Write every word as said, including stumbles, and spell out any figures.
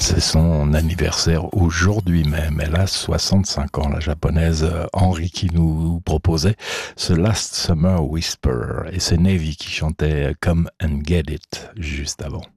C'est son anniversaire aujourd'hui même. Elle a soixante-cinq ans, la japonaise Henri, qui nous proposait ce Last Summer Whisper. Et c'est Navy qui chantait Come and Get It juste avant.